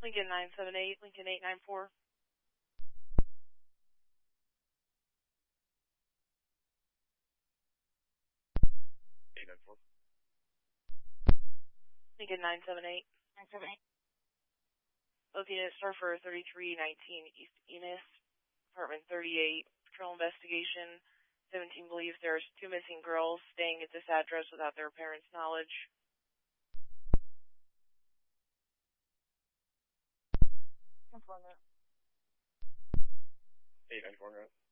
Lincoln 978, Lincoln 894. Lincoln 978. 978. Both units are for 3319 East Enos, apartment 38, patrol investigation. 17 believes there's 2 missing girls staying at this address without their parents' knowledge. Inform that. 894,